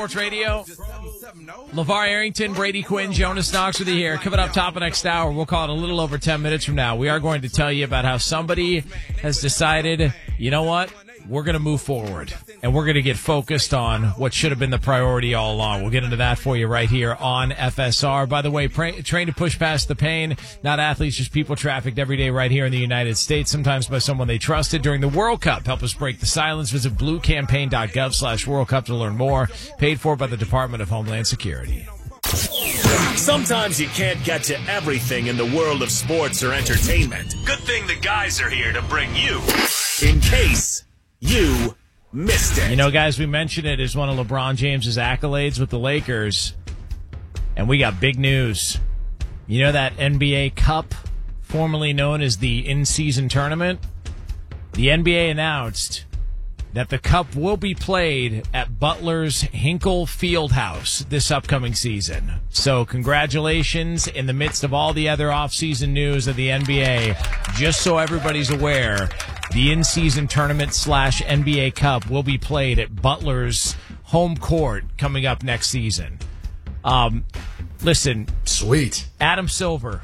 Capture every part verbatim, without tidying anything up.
Sports Radio. LeVar Arrington, Brady Quinn, Jonas Knox with you here. Coming up top of next hour, we'll call it a little over ten minutes from now. We are going to tell you about how somebody has decided, you know what? We're going to move forward, and we're going to get focused on what should have been the priority all along. We'll get into that for you right here on F S R. By the way, pray, train to push past the pain. Not athletes, just people trafficked every day right here in the United States, sometimes by someone they trusted during the World Cup. Help us break the silence. Visit bluecampaign.gov slash World Cup to learn more. Paid for by the Department of Homeland Security. Sometimes you can't get to everything in the world of sports or entertainment. Good thing the guys are here to bring you in case you missed it. You know, guys, we mentioned it as one of LeBron James's accolades with the Lakers, and we got big news. You know that N B A Cup, formerly known as the in-season tournament? The N B A announced that the Cup will be played at Butler's Hinkle Fieldhouse this upcoming season. So congratulations in the midst of all the other offseason news of the N B A. Just so everybody's aware, the in-season tournament slash N B A Cup will be played at Butler's home court coming up next season. Um, listen. Sweet. Adam Silver.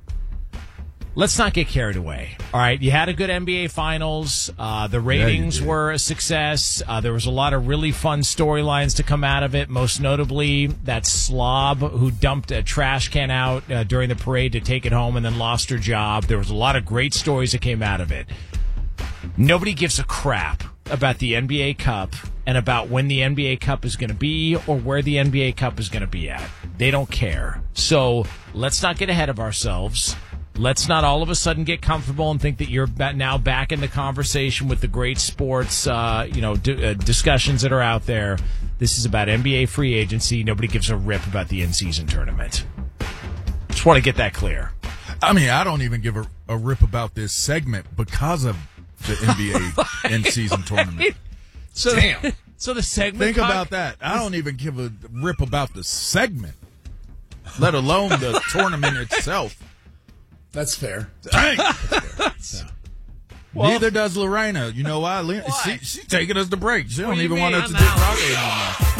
Let's not get carried away. All right, you had a good N B A Finals. Uh, the ratings yeah, were a success. Uh, there was a lot of really fun storylines to come out of it, most notably that slob who dumped a trash can out uh, during the parade to take it home and then lost her job. There was a lot of great stories that came out of it. Nobody gives a crap about the N B A Cup and about when the N B A Cup is going to be or where the N B A Cup is going to be at. They don't care. So let's not get ahead of ourselves. Let's not all of a sudden get comfortable and think that you're now back in the conversation with the great sports, uh, you know, d- uh, discussions that are out there. This is about N B A free agency. Nobody gives a rip about the in-season tournament. Just want to get that clear. I mean, I don't even give a, a rip about this segment because of the N B A in-season tournament. So, Damn. So the segment. Think con- about that. I don't even give a rip about the segment, let alone the tournament itself. That's fair. Dang. That's fair. Yeah. Well, neither does Lorena. You know why? why? She, she's taking us to break. She what don't do even mean? want us I'm to do out. rock anymore.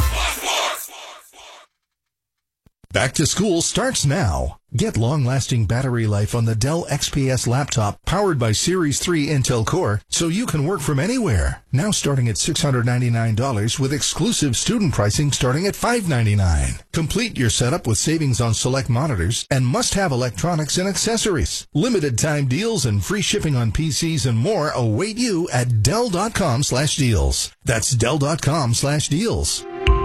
Back to school starts now. Get long-lasting battery life on the Dell X P S laptop powered by Series three Intel Core so you can work from anywhere. Now starting at six hundred ninety-nine dollars with exclusive student pricing starting at five hundred ninety-nine dollars. Complete your setup with savings on select monitors and must-have electronics and accessories. Limited time deals and free shipping on P Cs and more await you at Dell.com slash deals. That's Dell.com slash deals.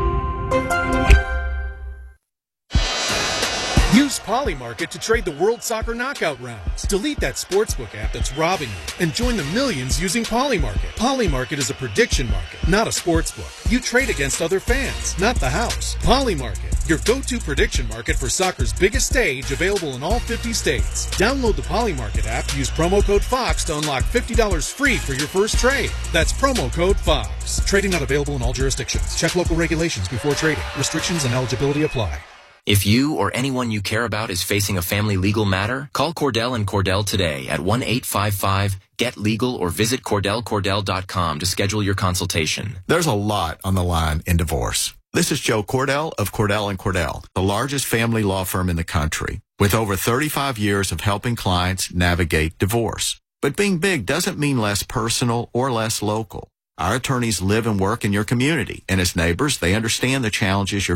Use Polymarket to trade the World Soccer Knockout rounds. Delete that sportsbook app that's robbing you and join the millions using Polymarket. Polymarket is a prediction market, not a sportsbook. You trade against other fans, not the house. Polymarket, your go-to prediction market for soccer's biggest stage, available in all fifty states. Download the Polymarket app, use promo code FOX to unlock fifty dollars free for your first trade. That's promo code FOX. Trading not available in all jurisdictions. Check local regulations before trading. Restrictions and eligibility apply. If you or anyone you care about is facing a family legal matter, call Cordell and Cordell today at one eight five five get legal or visit Cordell Cordell dot com to schedule your consultation. There's a lot on the line in divorce. This is Joe Cordell of Cordell and Cordell, the largest family law firm in the country, with over thirty-five years of helping clients navigate divorce. But being big doesn't mean less personal or less local. Our attorneys live and work in your community, and as neighbors, they understand the challenges you're